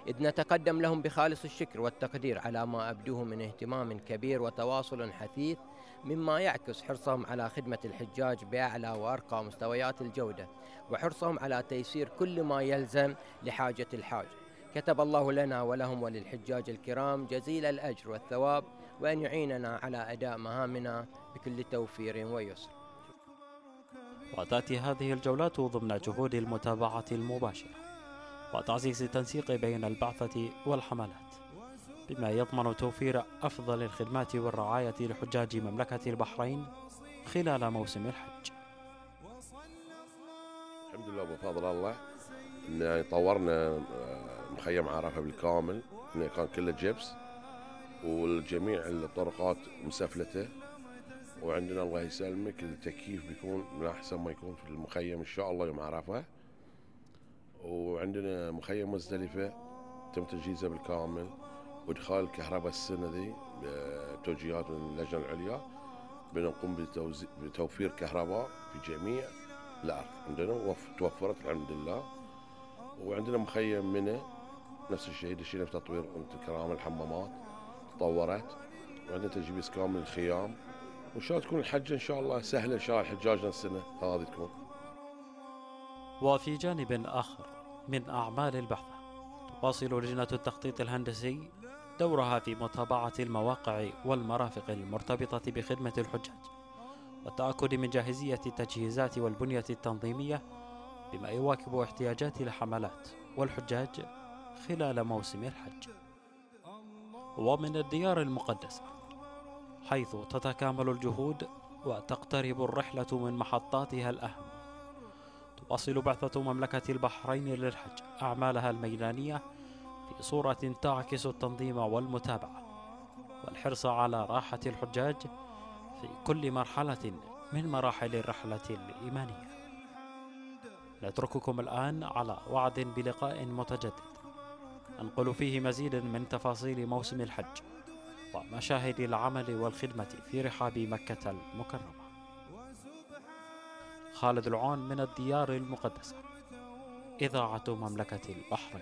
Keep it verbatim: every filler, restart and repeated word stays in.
إذ نتقدم لهم بخالص الشكر والتقدير على ما أبدوه من اهتمام كبير وتواصل حثيث، مما يعكس حرصهم على خدمة الحجاج بأعلى وأرقى مستويات الجودة، وحرصهم على تيسير كل ما يلزم لحاجة الحاج. كتب الله لنا ولهم وللحجاج الكرام جزيل الأجر والثواب، وأن يعيننا على أداء مهامنا بكل توفير ويسر. وتأتي هذه الجولات ضمن جهود المتابعة المباشرة وتعزيز التنسيق بين البعثة والحملات، بما يضمن توفير أفضل الخدمات والرعاية لحجاج مملكة البحرين خلال موسم الحج. الحمد لله بفضل الله إن يعني طورنا مخيم عرفة بالكامل، إنه كان كله جبس والجميع الطرقات مسفلته، وعندنا الله يسلمك التكييف بيكون من أحسن ما يكون في المخيم إن شاء الله يوم عرفة. وعندنا مخيم مزدلفة تم تجهيزه بالكامل وإدخال الكهرباء السنة دي بتوجيهات من اللجنة العليا، بنقوم بتوفير كهرباء في جميع الأرض عندنا توفرت الحمد لله. وعندنا مخيم منى نفس الشيء دشينا في تطوير الكرام، الحمامات تطورت، وعندنا تجهيز كامل الخيام، وإن شاء الله تكون الحجة إن شاء الله سهلة إن شاء الله حجاجنا السنة هذه تكون. وفي جانب آخر من أعمال البحث، تواصل لجنة التخطيط الهندسي دورها في متابعة المواقع والمرافق المرتبطة بخدمة الحجاج والتأكد من جاهزية التجهيزات والبنية التنظيمية بما يواكب احتياجات الحملات والحجاج خلال موسم الحج. ومن الديار المقدسة، حيث تتكامل الجهود وتقترب الرحلة من محطاتها الأهم، تواصل بعثة مملكة البحرين للحج أعمالها الميدانية في صورة تعكس التنظيم والمتابعة والحرص على راحة الحجاج في كل مرحلة من مراحل الرحلة الإيمانية. نترككم الآن على وعد بلقاء متجدد ننقل فيه مزيد من تفاصيل موسم الحج ومشاهد العمل والخدمة في رحاب مكة المكرمة. خالد العون من الديار المقدسة، إذاعة مملكة البحرين.